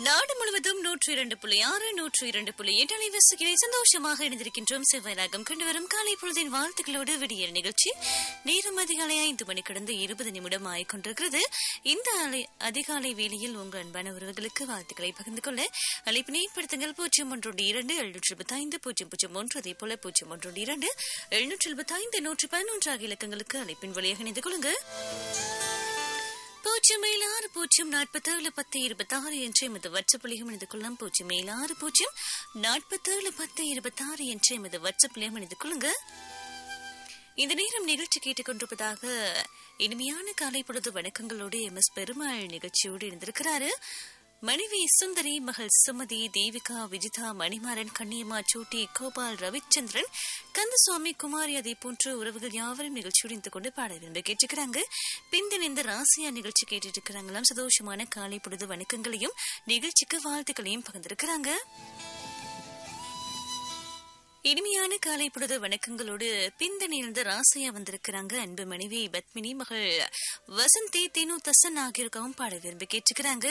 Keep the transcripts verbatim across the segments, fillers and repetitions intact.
நாடு முழுவதும் நூற்றி இரண்டு புள்ளி ஆறு நூற்றி இரண்டு புள்ளி எட்டு அலைவரிசைகளை சந்தோஷமாக இணைந்திருக்கின்றோம். செவ்வாய்ராகம் கொண்டு வரும் காலை பொழுதின் வாழ்த்துக்களோடு விடியல் நிகழ்ச்சி நேரம் அதிகாலை ஐந்து மணி கடந்து இருபது நிமிடம் ஆகிக்கொண்டிருக்கிறது. இந்த அலை அதிகாலை வேளையில் உங்கள் அன்பான உறவுகளுக்கு வாழ்த்துக்களை பகிர்ந்து கொள்ள அழைப்பினை ஏற்படுத்துங்கள். பூஜ்ஜியம் ஒன்று இரண்டு எழுநூற்றி எழுபத்தி ஐந்து பூஜ்ஜியம் பூஜ்ஜியம் ஒன்று அதே போல பூஜ்ஜியம் ஒன்று இரண்டு எழுநூற்றி எழுபத்தி ஐந்து நூற்றி பதினொன்று ஆகிய இலக்கங்களுக்கு அழைப்பின் வழியாக இணைந்து கொள்ளுங்க. பூஜ்ஜியம் ஏழு ஆறு பூஜ்ஜியம் நாற்பத்தேழு பத்து இருபத்தி ஆறு என்ற எமது வாட்ஸ்அப்பிலையும் இணைந்து கொள்ளலாம். பூஜ்ஜியம் ஏழு ஆறு பூஜ்ஜியம் நாற்பத்தேழு பத்து இருபத்தி ஆறு என்ற எமது வாட்ஸ்அப்பிலையும் இணைந்து கொள்ளுங்க. இந்த நேரம் நிகழ்ச்சி கேட்டுக்கொண்டிருப்பதாக இனிமையான காலை பொழுது வணக்கங்களோடு எம் எஸ் பெருமாள் நிகழ்ச்சியோடு இருந்திருக்கிறாரு. மனைவி சுந்தரி, மகள் சுமதி, தேவிகா, விஜிதா, மணிமாறன், கண்ணியம்மா, சூட்டி, கோபால், ரவிச்சந்திரன், கந்தசுவாமி, குமாரி அதே போன்ற உறவுகள் யாவரும் நிகழ்ச்சியோடு இருந்து கொண்டு பாட விரும்ப கேட்டுக்கிறாங்க. பிந்தின் இந்த ராசியா நிகழ்ச்சி கேட்டுட்டு இருக்கிறாங்களாம். சந்தோஷமான காலை பொழுது வணக்கங்களையும் நிகழ்ச்சிக்கு வாழ்த்துக்களையும் பகிர்ந்திருக்கிறாங்க. இனிமையான காலை பொழுது வணக்கங்களோடு பிந்தனிலிருந்து ராசையா வந்திருக்கிறாங்க. அன்பு மனைவி பத்மினி, மகள் வசந்தி, தீனு, தசன் ஆகியோருக்காகவும் பாட விரும்பி கேட்டுக்கிறாங்க.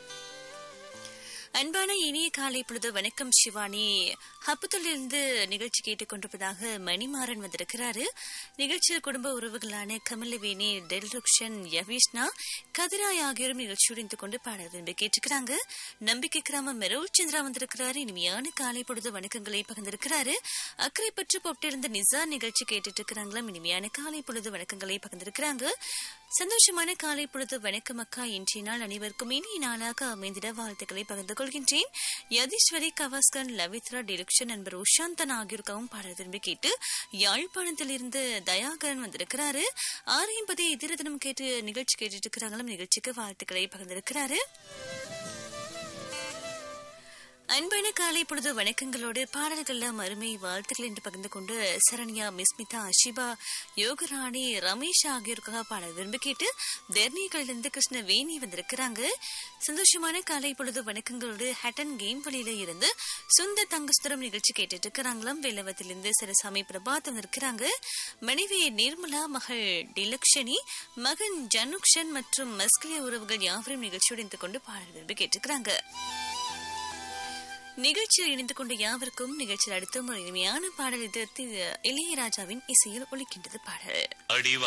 அன்பான இனிய காலை பொழுது வணக்கம் சிவானி, ஹப்புத்திலிருந்து நிகழ்ச்சி கேட்டுக்கொண்டிருப்பதாக மணிமாறன் வந்திருக்கிறாரு. நிகழ்ச்சியில் குடும்ப உறவுகளான கமலவேணி, டெல்ருக்ஷன், யவிஷ்ணா, கதிராய் ஆகியோரும் நிகழ்ச்சியோடு இருந்து கொண்டு பாட விரும்பி கேட்டுக்கிறாங்க. நம்பிக்கை கிராமம் மெரோல் சந்திரா வந்திருக்கிறாரு. இனிமையான காலை பொழுது வணக்கங்களை பகிர்ந்திருக்கிறாரு. அக்கறை பற்று போட்டிருந்த நிசா நிகழ்ச்சி கேட்டுட்டு இருக்கிறாங்களாம். இனிமையான காலை பொழுது வணக்கங்களை பகிர்ந்திருக்கிறாங்க. சந்தோஷமான காலை பொழுது வணக்கம் அக்கா, இன்றைய நாள் அனைவருக்கும் இனிய நாளாக அமைந்திட வாழ்த்துக்களை பகிர்ந்து கொள்கின்றேன். யதீஸ்வரி, கவாஸ்கன், லவித்ரா, டிலக்ஷன், நண்பர் உஷாந்தன் ஆகியோருக்காகவும் பாட விரும்பி கேட்டு யாழ்ப்பாணத்தில் இருந்து தயாகரன் வந்திருக்கிறாரு. ஆறு எண்பது எதிர தினம் கேட்டு நிகழ்ச்சி கேட்டுட்டு இருக்கிறாங்களும். நிகழ்ச்சிக்கு வாழ்த்துக்களை பகிர்ந்திருக்கிறாரு. அன்பான காலை பொழுது வணக்கங்களோடு பாடல்கள்லாம் அருமை வாழ்த்துக்கள் என்று பகிர்ந்து கொண்டு சரண்யா, மிஸ்மிதா, அஷிபா, யோகராணி, ரமேஷ் ஆகியோருக்காக பாட விரும்பி கேட்டு தெர்னிகளிலிருந்து கிருஷ்ண வேணி வந்திருக்கிறாங்க. சந்தோஷமான காலை பொழுது வணக்கங்களோடு ஹட்டன் கேம் வழியில இருந்து சுந்த தங்கஸ்தரம் நிகழ்ச்சி கேட்டுட்டு இருக்கிறாங்களாம். வெள்ளவத்திலிருந்து சிறசாமி பிரபாத் வந்திருக்கிறாங்க. மனைவி நிர்மலா, மகள் டிலக்ஷனி, மகன் ஜனுக்ஷன் மற்றும் மஸ்கிலிய உறவுகள் யாவரும் நிகழ்ச்சியோடு இருந்து கொண்டு பாட விரும்பி கேட்டுக்கிறாங்க. நிகழ்ச்சியில் இணைந்து கொண்ட யாவருக்கும் நிகழ்ச்சியில் அடுத்த ஒரு இனிமையான பாடல் எதிர்த்து இளையராஜாவின் இசையில் ஒலிக்கின்றது பாடல்.